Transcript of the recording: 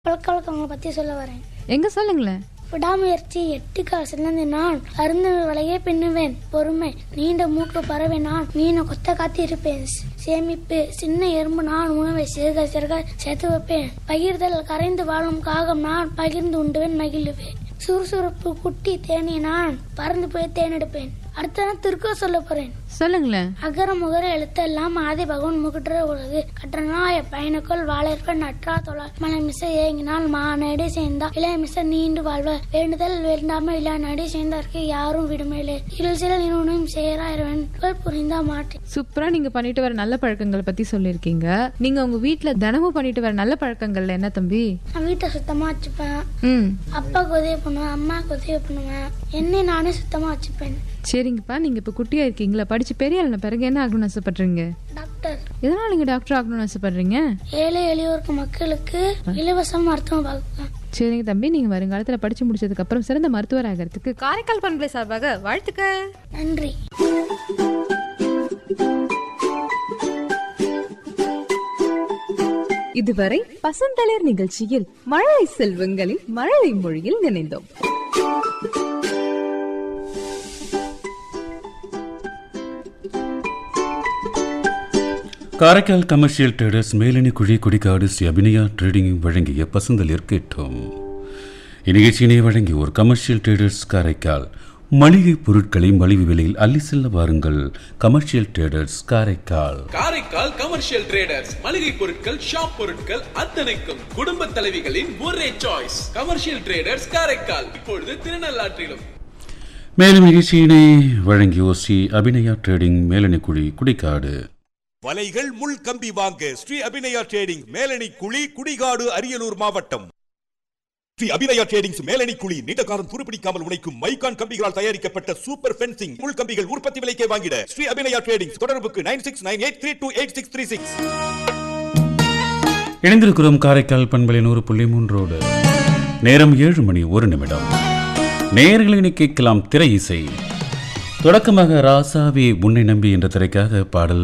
பழக்கவழக்கங்களை பற்றி சொல்ல வரேன். எங்க சொல்லுங்களேன். விடாமுயற்சி, 8 கால் சின்னந்தி நான், அருந்த வலையே பின்னுவேன், பொறுமை, நீண்ட மூக்கு பறவை நான், மீனை கொத்த காத்திருப்பேன், சேமிப்பு, சின்ன எறும்பு நான், உணவை சிறுக சிறுக சேர்த்து வைப்பேன், பகிர்தல், கரைந்து வாழும் காகம் நான், பகிர்ந்து உண்டுவேன் மகிழ்வேன், சுறுசுறுப்பு, குட்டி தேனி நான், பறந்து போய் தேனெடுப்பேன். அடுத்த நான் திருக்க சொல்ல போறேன். சொல்லுங்களேன். அகர முகர எழுத்தெல்லாம் ஆதி பகவன் முகற்ற உலகு கற்றனாய பயனுக்குள் வாழற்ப நற்றா தொழ மலை மிசை ஏங்கினால் மாநடி சேர்ந்தா இளைய மிசை நீண்டு வாழ்வ வேண்டுதல் வேண்டாம இல்ல நடி சேர்ந்தார்க்கு யாரும் விடுமையிலே இல் சில நிறுவனம் சேராயிரவன் புரிந்தா மாற்றி. சூப்பரா நீங்க பண்ணிட்டு வர நல்ல பழக்கங்களை பத்தி சொல்லிருக்கீங்க. நீங்க உங்க வீட்டுல தினமும் பண்ணிட்டு வர நல்ல பழக்கங்கள்ல என்ன தம்பி? நான் வீட்டை சுத்தமா வச்சுப்பேன், அப்பாவுக்கு உதவி பண்ணுவேன், அம்மாவுக்கு உதவி பண்ணுவேன், என்னை நானே சுத்தமா வச்சுப்பேன். சரிங்கப்பா, நீங்க இப்ப குட்டியா இருக்கீங்களா, படிச்சு பெரிய ஆளுன பிறகு என்ன ஆகணும்னு ஆசைப்படுறீங்க? டாக்டர். எதனால நீங்க டாக்டர் ஆகணும்னு ஆசைப்படுறீங்க? ஏழை எளியோருக்கு மக்களுக்கு இலவச மருத்துவம் பார்க்கலாம். சரிங்க தம்பி, நீங்க வருங்காலத்துல படிச்சு முடிச்சதுக்கு அப்புறம் சிறந்த மருத்துவர் ஆகிறதுக்கு காரைக்கால் பண்பலை சார்பாக வாழ்த்துக்கள். நன்றி. இதுவரை பசந்தளிர் நிகழ்ச்சியில் மழலை செல்வங்களின் மழலை மொழியில் நினைந்தோம். காரைக்கால் கமர்ஷியல் ட்ரேடர்ஸ் மேலணி குழி குடிக்காடு ஸ்ரீ அபிநயா ட்ரேடிங் வழங்கிய பசுந்தளிர் கேட்டோம். இந்நிகழ்ச்சியினை வழங்கி ஒரு கமர்ஷியல் ட்ரேடர்ஸ் காரைக்கால். மளிகை பொருட்களை மலிவு விலையில் அள்ளி செல்ல வாருங்கள். Commercial traders Karaikal. Karaikal commercial traders மளிகை பொருட்கள், ஷாப் பொருட்கள் அத்தனைக்கும் குடும்ப தலைவிகளின் ஒரே சாய்ஸ். கமர்ஷியல் ட்ரேடர்ஸ் காரைக்கால், இப்பொழுது திருநள்ளாற்றிலும். மேலும் நிகழ்ச்சியினை வழங்கியோர் ஸ்ரீ அபிநயா ட்ரேடிங் மேலணி குழி குடிக்காடு. வலைகள் முள் கம்பி வாங்க ஸ்ரீ அபிநயா ட்ரேடிங் மேலணி குழி குடிகாடு அரியலூர் மாவட்டம். ஸ்ரீ அபிநயா ட்ரேடிங்ஸ் மேலணி குழி நீண்ட காலம் துருப்பிடிக்காமல் உழைக்கும் மைக்கான் கம்பிகளால் தயாரிக்கப்பட்ட சூப்பர் ஃபென்சிங் முள் கம்பிகள் உற்பத்தி விலைக்கே வாங்கிட ஸ்ரீ அபிநயா ட்ரேடிங்ஸ். தொடர்புக்கு 9698328636. இணைந்திருக்கிறோம் காரைக்கால் பண்பலை 100.3. நேரம் 7:01. நேயர்களை கேட்கலாம் திரை இசை. தொடக்கமாக ராசாவே உன்னை நம்பி என்ற திரைக்காக பாடல்